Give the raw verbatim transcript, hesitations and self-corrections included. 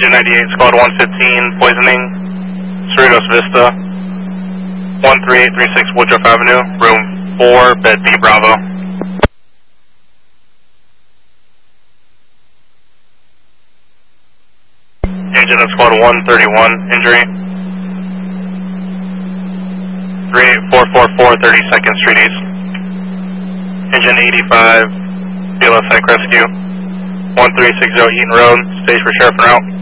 Engine ninety-eight, Squad one fifteen, poisoning, Cerritos Vista, one three eight three six Woodruff Avenue, room four, bed B Bravo. Engine of Squad one thirty-one, injury. three eight four four four, thirty-second Street East. Engine eighty-five, B L S Psych Rescue, one three six zero Eaton Road, stage for sheriff and route.